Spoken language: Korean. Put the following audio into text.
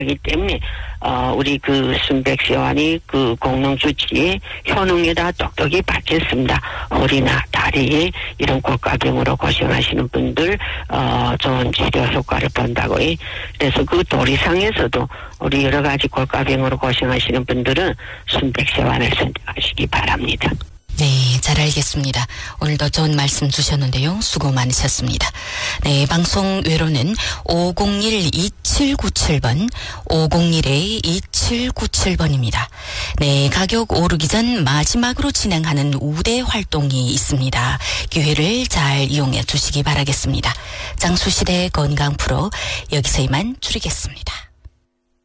그렇기 때문에 우리 그 순백세환이 그 공농주치의 효능에 다 똑똑히 받겠습니다. 허리나 다리에 이런 골가병으로 고생하시는 분들 좋은 치료 효과를 본다고. 그래서 그 도리상에서도 우리 여러 가지 골가병으로 고생하시는 분들은 순백세환을 선택하시기 바랍니다. 네, 잘 알겠습니다. 오늘도 좋은 말씀 주셨는데요. 수고 많으셨습니다. 네, 방송 외로는 501-2797번, 501-2797번입니다. 네, 가격 오르기 전 마지막으로 진행하는 우대 활동이 있습니다. 기회를 잘 이용해 주시기 바라겠습니다. 장수시대 건강 프로 여기서 이만 줄이겠습니다.